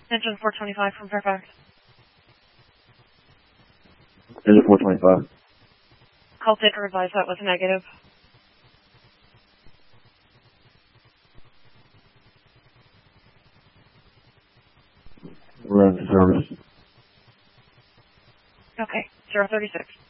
Engine 425 from Fairfax. Engine 425. Call data revised that was negative. We're in service. Okay, 036.